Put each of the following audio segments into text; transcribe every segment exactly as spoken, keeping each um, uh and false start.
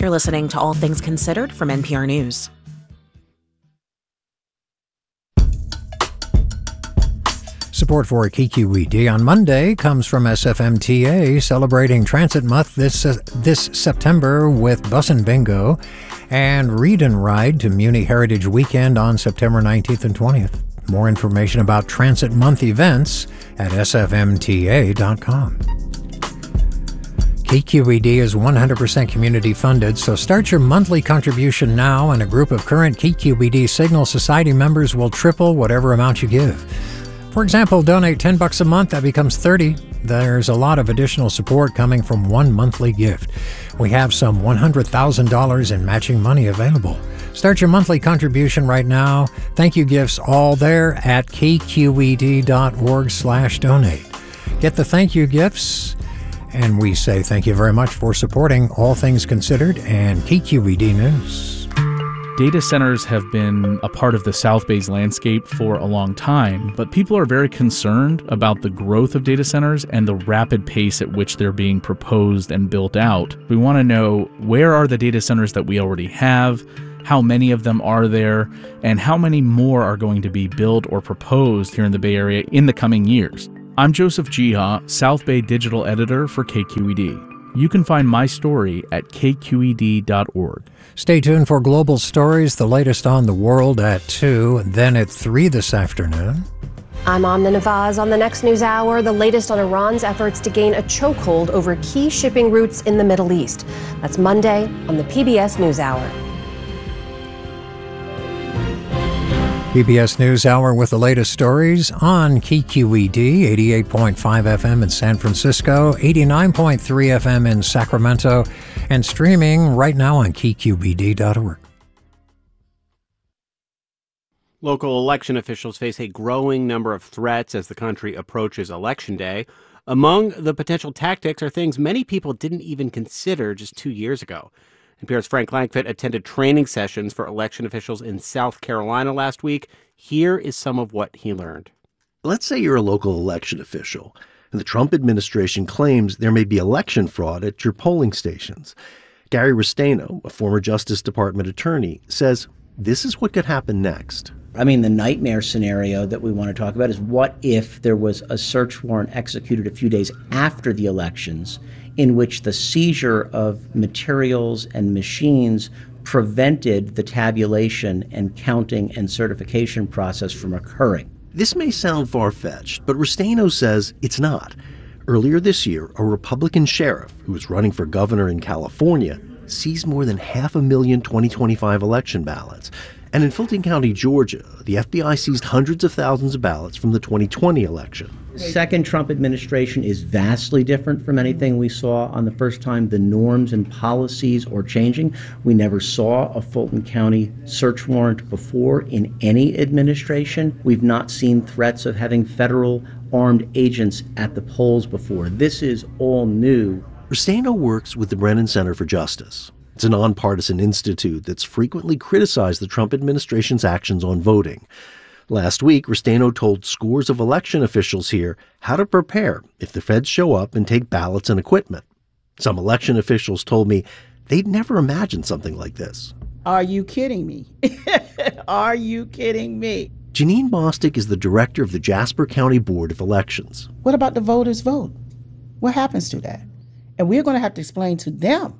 You're listening to All Things Considered from N P R News. Support for K Q E D on Monday comes from S F M T A, celebrating Transit Month this uh, this September with Bus and Bingo, and Read and Ride to Muni Heritage Weekend on September nineteenth and twentieth. More information about Transit Month events at S F M T A dot com. K Q E D is one hundred percent community funded, so start your monthly contribution now, and a group of current K Q E D Signal Society members will triple whatever amount you give. For example, donate ten bucks a month, that becomes thirty. There's a lot of additional support coming from one monthly gift. We have some one hundred thousand dollars in matching money available. Start your monthly contribution right now. Thank you gifts all there at K Q E D dot org slash donate. Get the thank you gifts, and we say thank you very much for supporting All Things Considered and K Q E D News. Data centers have been a part of the South Bay's landscape for a long time, but people are very concerned about the growth of data centers and the rapid pace at which they're being proposed and built out. We want to know, where are the data centers that we already have? How many of them are there? And how many more are going to be built or proposed here in the Bay Area in the coming years? I'm Joseph Jiha, South Bay digital editor for K Q E D. You can find my story at K Q E D dot org. Stay tuned for Global Stories, the latest on the world at two, then at three this afternoon. I'm Amna Nawaz. On the next news hour, the latest on Iran's efforts to gain a chokehold over key shipping routes in the Middle East. That's Monday on the P B S NewsHour. P B S NewsHour with the latest stories on K Q E D, eighty-eight point five F M in San Francisco, eighty-nine point three F M in Sacramento, and streaming right now on K Q E D dot org. Local election officials face a growing number of threats as the country approaches Election Day. Among the potential tactics are things many people didn't even consider just two years ago. N P R's Frank Langfitt attended training sessions for election officials in South Carolina last week. Here is some of what he learned. Let's say you're a local election official, and the Trump administration claims there may be election fraud at your polling stations. Gary Restaino, a former Justice Department attorney, says this is what could happen next. I mean, the nightmare scenario that we want to talk about is, what if there was a search warrant executed a few days after the elections in which the seizure of materials and machines prevented the tabulation and counting and certification process from occurring? This may sound far-fetched, but Restaino says it's not. Earlier this year, a Republican sheriff who was running for governor in California seized more than half a million twenty twenty-five election ballots. And in Fulton County, Georgia, the F B I seized hundreds of thousands of ballots from the twenty twenty election. The second Trump administration is vastly different from anything we saw on the first time. The norms and policies are changing. We never saw a Fulton County search warrant before in any administration. We've not seen threats of having federal armed agents at the polls before. This is all new. Restaino works with the Brennan Center for Justice. It's a nonpartisan institute that's frequently criticized the Trump administration's actions on voting. Last week, Restaino told scores of election officials here how to prepare if the feds show up and take ballots and equipment. Some election officials told me they'd never imagined something like this. Are you kidding me? Are you kidding me? Janine Bostic is the director of the Jasper County Board of Elections. What about the voters' vote? What happens to that? And we're going to have to explain to them.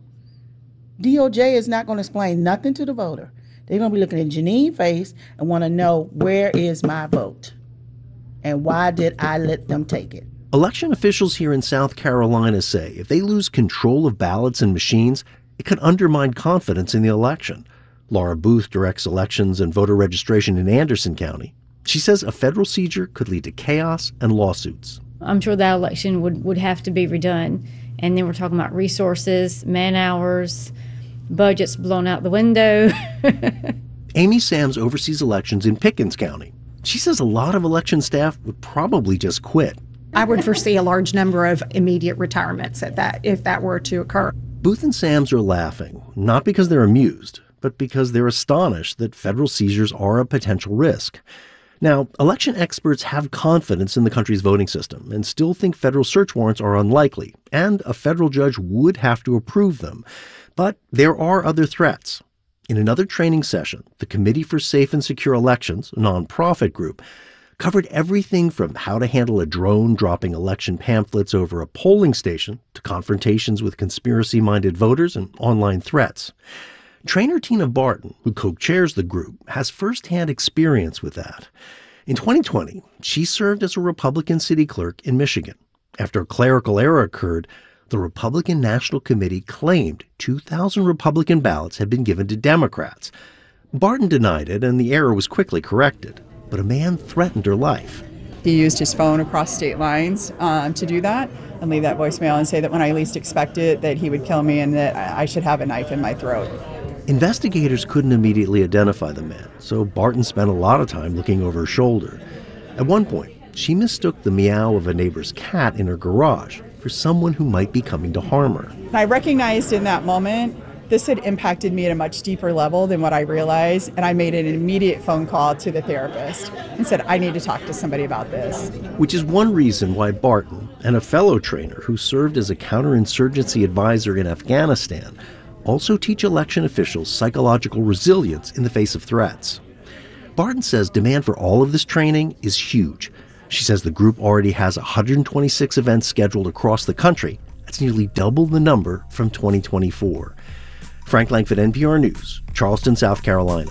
D O J is not going to explain nothing to the voter. They're going to be looking at Janine's face and want to know, where is my vote? And why did I let them take it? Election officials here in South Carolina say if they lose control of ballots and machines, it could undermine confidence in the election. Laura Booth directs elections and voter registration in Anderson County. She says a federal seizure could lead to chaos and lawsuits. I'm sure that election would, would have to be redone. And then we're talking about resources, man hours, budgets blown out the window. Amy Sams oversees elections in Pickens County. She says a lot of election staff would probably just quit. I would foresee a large number of immediate retirements at that if that were to occur. Booth and Sams are laughing, not because they're amused, but because they're astonished that federal seizures are a potential risk. Now, election experts have confidence in the country's voting system and still think federal search warrants are unlikely, and a federal judge would have to approve them. But there are other threats. In another training session, the Committee for Safe and Secure Elections, a nonprofit group, covered everything from how to handle a drone dropping election pamphlets over a polling station to confrontations with conspiracy-minded voters and online threats. Trainer Tina Barton, who co-chairs the group, has firsthand experience with that. In twenty twenty, she served as a Republican city clerk in Michigan. After a clerical error occurred, the Republican National Committee claimed two thousand Republican ballots had been given to Democrats. Barton denied it, and the error was quickly corrected. But a man threatened her life. He used his phone across state lines um, to do that and leave that voicemail and say that when I least expect it, that he would kill me and that I should have a knife in my throat. Investigators couldn't immediately identify the man, so Barton spent a lot of time looking over her shoulder. At one point, she mistook the meow of a neighbor's cat in her garage for someone who might be coming to harm her. I recognized in that moment this had impacted me at a much deeper level than what I realized, and I made an immediate phone call to the therapist and said, I need to talk to somebody about this. Which is one reason why Barton and a fellow trainer who served as a counterinsurgency advisor in Afghanistan also teach election officials psychological resilience in the face of threats. Barton says demand for all of this training is huge. She says the group already has one hundred twenty-six events scheduled across the country. That's nearly double the number from twenty twenty-four. Frank Langford, N P R News, Charleston, South Carolina.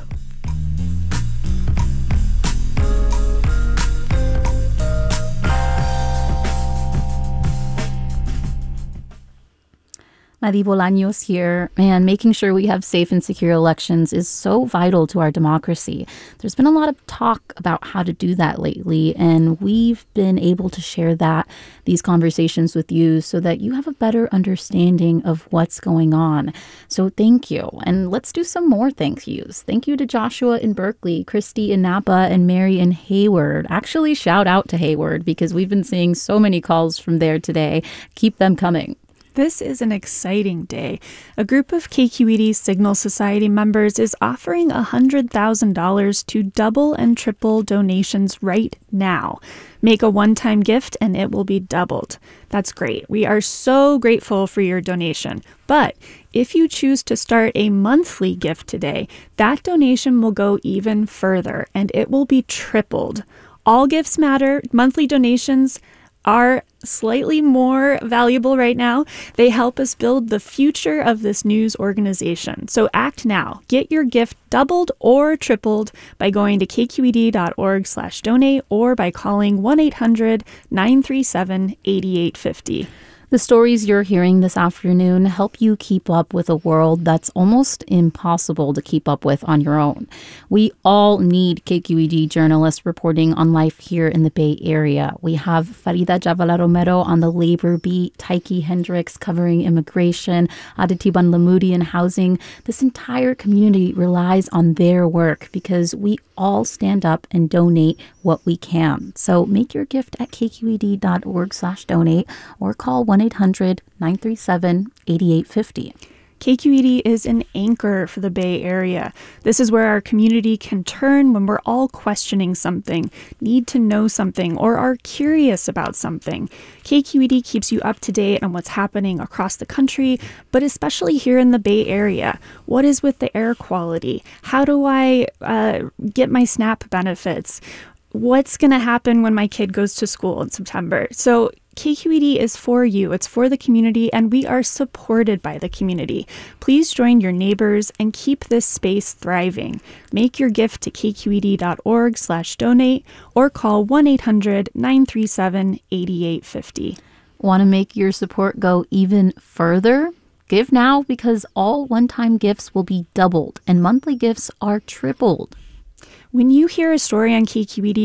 Madi Bolaños here. Man, making sure we have safe and secure elections is so vital to our democracy. There's been a lot of talk about how to do that lately, and we've been able to share that, these conversations with you so that you have a better understanding of what's going on. So thank you. And let's do some more thank yous. Thank you to Joshua in Berkeley, Christy in Napa, and Mary in Hayward. Actually, shout out to Hayward because we've been seeing so many calls from there today. Keep them coming. This is an exciting day. A group of K Q E D Signal Society members is offering one hundred thousand dollars to double and triple donations right now. Make a one-time gift and it will be doubled. That's great. We are so grateful for your donation. But if you choose to start a monthly gift today, that donation will go even further and it will be tripled. All gifts matter. Monthly donations are slightly more valuable right now. They help us build the future of this news organization. So act now. Get your gift doubled or tripled by going to kqed.org slash donate or by calling one eight hundred nine three seven eight eight five zero. The stories you're hearing this afternoon help you keep up with a world that's almost impossible to keep up with on your own. We all need K Q E D journalists reporting on life here in the Bay Area. We have Farida Javala Romero on the labor beat, Taiki Hendricks covering immigration, Aditiban Lamudi in housing. This entire community relies on their work because we all stand up and donate what we can. So make your gift at kqed.org slash donate or call one eight hundred nine three seven eight eight five zero. K Q E D is an anchor for the Bay Area. This is where our community can turn when we're all questioning something, need to know something, or are curious about something. K Q E D keeps you up to date on what's happening across the country, but especially here in the Bay Area. What is with the air quality? How do I uh, get my SNAP benefits? What's going to happen when my kid goes to school in September? So K Q E D is for you, it's for the community, and we are supported by the community. Please join your neighbors and keep this space thriving. Make your gift to kqed.org slash donate or call one eight hundred nine three seven eight eight five zero. Want to make your support go even further? Give now because all one-time gifts will be doubled and monthly gifts are tripled. When you hear a story on K Q E D,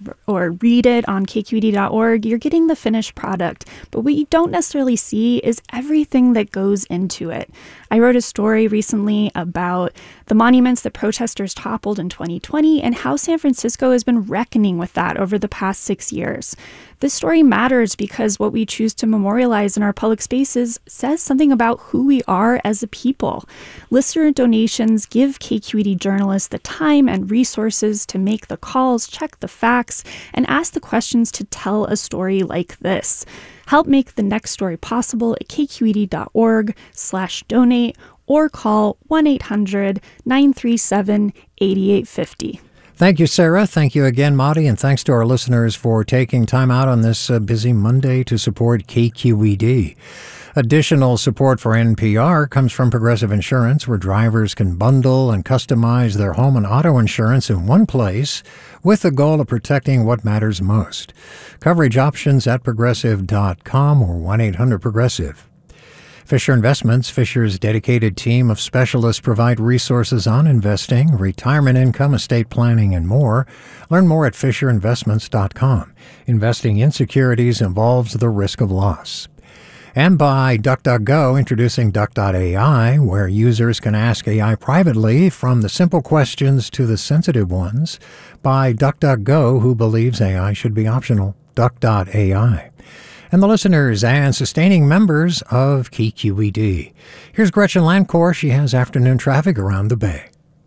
or read it on K Q E D dot org, you're getting the finished product. But what you don't necessarily see is everything that goes into it. I wrote a story recently about the monuments that protesters toppled in twenty twenty and how San Francisco has been reckoning with that over the past six years. This story matters because what we choose to memorialize in our public spaces says something about who we are as a people. Listener donations give K Q E D journalists the time and resources to make the calls, check the facts, and ask the questions to tell a story like this. Help make the next story possible at K Q E D dot org slash donate or call one eight hundred nine three seven eight eight five zero. Thank you, Sarah. Thank you again, Madi, and thanks to our listeners for taking time out on this uh, busy Monday to support K Q E D. Additional support for N P R comes from Progressive Insurance, where drivers can bundle and customize their home and auto insurance in one place with the goal of protecting what matters most. Coverage options at progressive dot com or one eight hundred progressive. Fisher Investments, Fisher's dedicated team of specialists, provide resources on investing, retirement income, estate planning, and more. Learn more at fisher investments dot com. Investing in securities involves the risk of loss. And by DuckDuckGo, introducing Duck dot A I, where users can ask A I privately, from the simple questions to the sensitive ones. By DuckDuckGo, who believes A I should be optional. Duck dot A I. And the listeners and sustaining members of K Q E D. Here's Gretchen Lancourt. She has afternoon traffic around the Bay.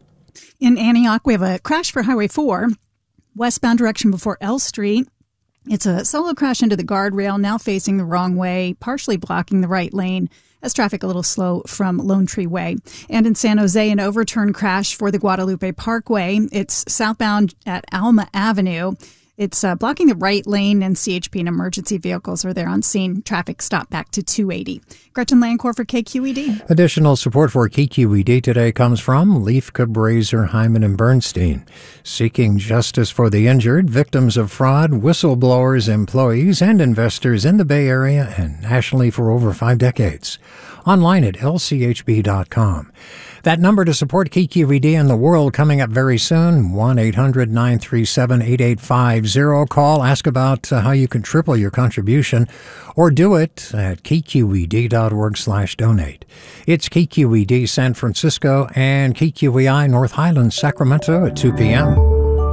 In Antioch, we have a crash for Highway four, westbound direction before L Street. It's a solo crash into the guardrail, now facing the wrong way, partially blocking the right lane, as traffic a little slow from Lone Tree Way. And in San Jose, an overturned crash for the Guadalupe Parkway. It's southbound at Alma Avenue. It's uh, blocking the right lane, and C H P and emergency vehicles are there on scene. Traffic stopped back to two eighty. Gretchen Lancourt for K Q E D. Additional support for K Q E D today comes from Leif, Cabraser, Hyman, and Bernstein, seeking justice for the injured, victims of fraud, whistleblowers, employees, and investors in the Bay Area and nationally for over five decades. Online at L C H B dot com. That number to support K Q E D and the world coming up very soon, one eight hundred nine three seven eight eight five zero. Call, ask about uh, how you can triple your contribution, or do it at K Q E D dot org slash donate. It's K Q E D San Francisco and K Q E I North Highlands, Sacramento at two p.m.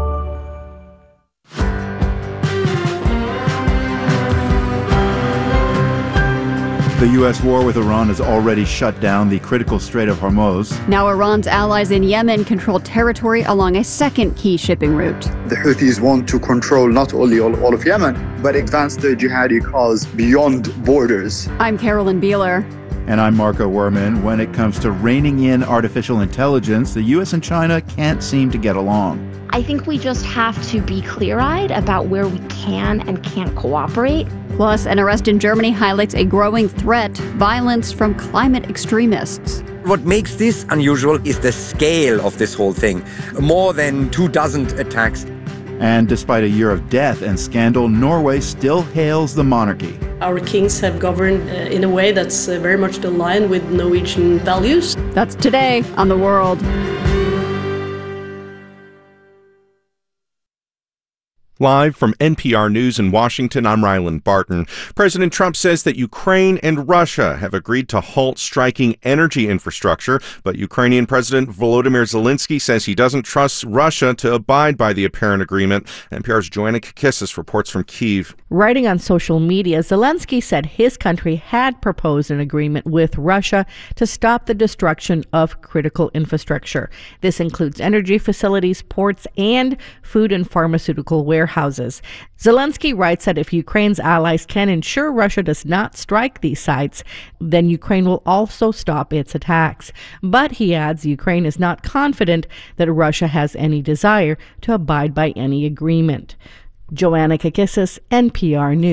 The U S war with Iran has already shut down the critical Strait of Hormuz. Now Iran's allies in Yemen control territory along a second key shipping route. The Houthis want to control not only all, all of Yemen, but advance the jihadi cause beyond borders. I'm Carolyn Beeler. And I'm Marco Werman. When it comes to reining in artificial intelligence, the U S and China can't seem to get along. I think we just have to be clear-eyed about where we can and can't cooperate. Plus, an arrest in Germany highlights a growing threat, violence from climate extremists. What makes this unusual is the scale of this whole thing. More than two dozen attacks. And despite a year of death and scandal, Norway still hails the monarchy. Our kings have governed uh, in a way that's uh, very much aligned with Norwegian values. That's today on The World. Live from N P R News in Washington, I'm Ryland Barton. President Trump says that Ukraine and Russia have agreed to halt striking energy infrastructure, but Ukrainian President Volodymyr Zelensky says he doesn't trust Russia to abide by the apparent agreement. N P R's Joanna Kakissis reports from Kyiv. Writing on social media, Zelensky said his country had proposed an agreement with Russia to stop the destruction of critical infrastructure. This includes energy facilities, ports, and food and pharmaceutical warehouses. Houses. Zelensky writes that if Ukraine's allies can ensure Russia does not strike these sites, then Ukraine will also stop its attacks. But he adds Ukraine is not confident that Russia has any desire to abide by any agreement. Joanna Kakissis, N P R News,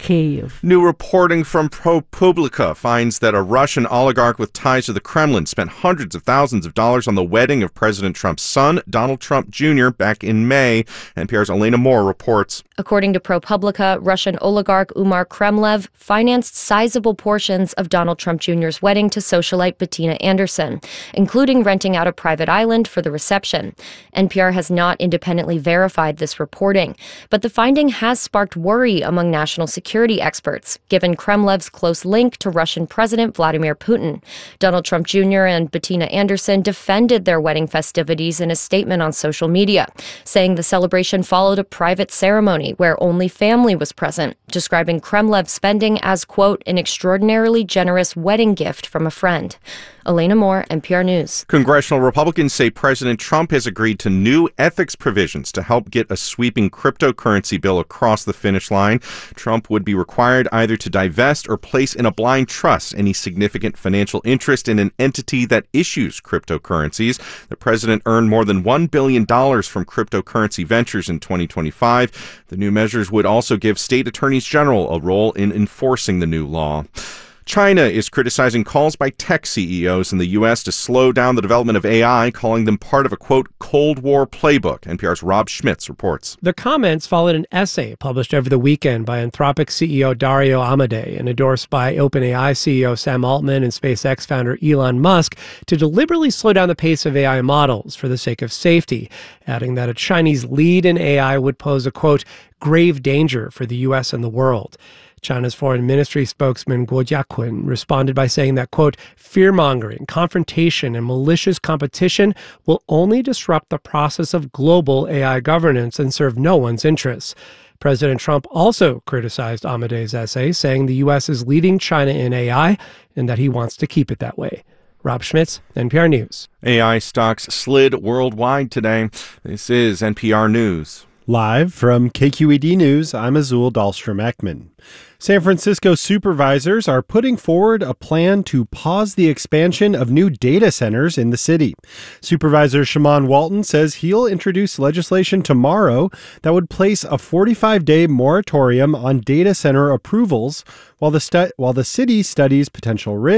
Kyiv. New reporting from ProPublica finds that a Russian oligarch with ties to the Kremlin spent hundreds of thousands of dollars on the wedding of President Trump's son, Donald Trump Junior, back in May. N P R's Elena Moore reports. According to ProPublica, Russian oligarch Umar Kremlev financed sizable portions of Donald Trump Junior's wedding to socialite Bettina Anderson, including renting out a private island for the reception. N P R has not independently verified this reporting, but the finding has sparked worry among national security experts, given Kremlev's close link to Russian President Vladimir Putin. Donald Trump Junior and Bettina Anderson defended their wedding festivities in a statement on social media, saying the celebration followed a private ceremony where only family was present, describing Kremlev's spending as, quote, an extraordinarily generous wedding gift from a friend. Elena Moore, N P R News. Congressional Republicans say President Trump has agreed to new ethics provisions to help get a sweeping cryptocurrency bill across the finish line. Trump would be required either to divest or place in a blind trust any significant financial interest in an entity that issues cryptocurrencies. The president earned more than one billion dollars from cryptocurrency ventures in twenty twenty-five. The new measures would also give state attorneys general a role in enforcing the new law. China is criticizing calls by tech C E Os in the U S to slow down the development of A I, calling them part of a, quote, Cold War playbook. N P R's Rob Schmitz reports. The comments followed an essay published over the weekend by Anthropic C E O Dario Amodei and endorsed by OpenAI C E O Sam Altman and SpaceX founder Elon Musk to deliberately slow down the pace of A I models for the sake of safety, adding that a Chinese lead in A I would pose a, quote, grave danger for the U S and the world. China's foreign ministry spokesman Guo Jiaqun responded by saying that, quote, fear-mongering, confrontation, and malicious competition will only disrupt the process of global A I governance and serve no one's interests. President Trump also criticized Amodei's essay, saying the U S is leading China in A I and that he wants to keep it that way. Rob Schmitz, N P R News. A I stocks slid worldwide today. This is N P R News. Live from K Q E D News, I'm Azul Dahlstrom-Ekman. San Francisco supervisors are putting forward a plan to pause the expansion of new data centers in the city. Supervisor Shaman Walton says he'll introduce legislation tomorrow that would place a forty-five day moratorium on data center approvals while the stu- while the city studies potential risks